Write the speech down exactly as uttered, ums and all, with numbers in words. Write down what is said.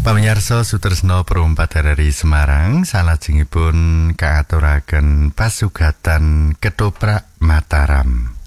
Pamirsa Sutresna Perumpat dari Semarang salajengipun kaaturaken pasugatan Ketoprak Mataram.